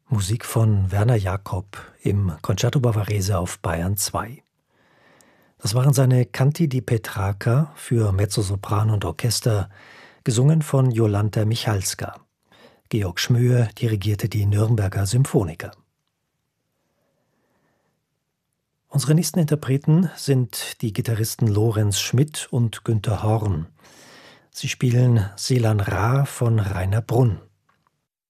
Musik von Werner Jakob im Concerto Bavarese auf Bayern 2. Das waren seine Canti di Petrarca für Mezzosopran und Orchester, gesungen von Jolanta Michalska. Georg Schmöhe dirigierte die Nürnberger Symphoniker. Unsere nächsten Interpreten sind die Gitarristen Lorenz Schmidt und Günter Horn. Sie spielen Selan Ra von Rainer Brunn.